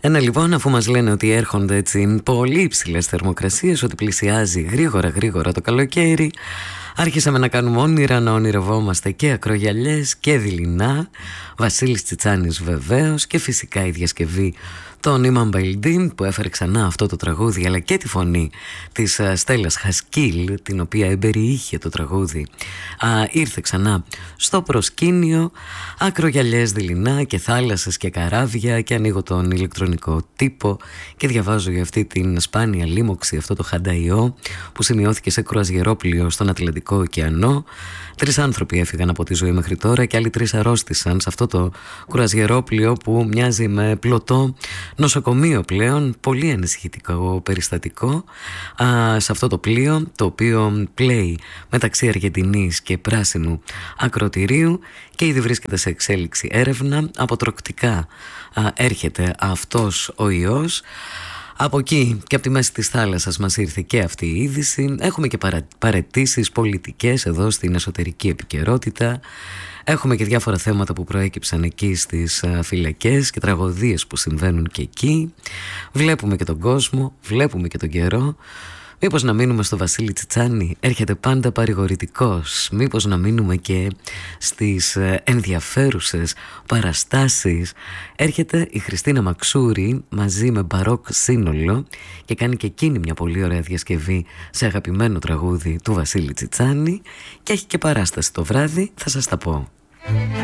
Ένα λοιπόν, αφού μας λένε ότι έρχονται έτσι πολύ υψηλές θερμοκρασίες, ότι πλησιάζει γρήγορα το καλοκαίρι, άρχισαμε να κάνουμε όνειρα, να ονειρευόμαστε και ακρογιαλιές και δειλινά. Βασίλης Τσιτσάνης βεβαίως, και φυσικά η διασκευή των Ήμαν Μπαϊλντίν που έφερε ξανά αυτό το τραγούδι, αλλά και τη φωνή της Στέλλας Χασκίλ, την οποία εμπεριείχε το τραγούδι, ήρθε ξανά στο προσκήνιο. Ακρογιαλιές δειλινά και θάλασσες και καράβια, και ανοίγω τον ηλεκτρονικό τύπο και διαβάζω για αυτή την σπάνια λίμωξη, αυτό το χανταϊό που σημειώθηκε σε κρουαζιερόπλοιο στον Ατλαντικό ωκεανό. 3 άνθρωποι έφυγαν από τη ζωή μέχρι τώρα και άλλοι 3 αρρώστησαν σε αυτό το κρουαζιερόπλοιο που μοιάζει με πλωτό νοσοκομείο πλέον. Πολύ ανησυχητικό περιστατικό σε αυτό το πλοίο, το οποίο πλέει μεταξύ Αργεντινής και πράσινου ακρωτηρίου και ήδη βρίσκεται σε εξέλιξη έρευνα. Αποτροκτικά έρχεται αυτός ο ιός. Από εκεί και από τη μέση της θάλασσας μας ήρθε και αυτή η είδηση. Έχουμε και παραιτήσεις πολιτικές εδώ στην εσωτερική επικαιρότητα. Έχουμε και διάφορα θέματα που προέκυψαν εκεί στις φυλακές και τραγωδίες που συμβαίνουν και εκεί. Βλέπουμε και τον κόσμο, βλέπουμε και τον καιρό. Μήπως να μείνουμε στο Βασίλη Τσιτσάνη, έρχεται πάντα παρηγορητικός. Μήπως να μείνουμε και στις ενδιαφέρουσες παραστάσεις. Έρχεται η Χριστίνα Μαξούρη μαζί με μπαρόκ σύνολο και κάνει και εκείνη μια πολύ ωραία διασκευή σε αγαπημένο τραγούδι του Βασίλη Τσιτσάνη. Και έχει και παράσταση το βράδυ, θα σας τα πω.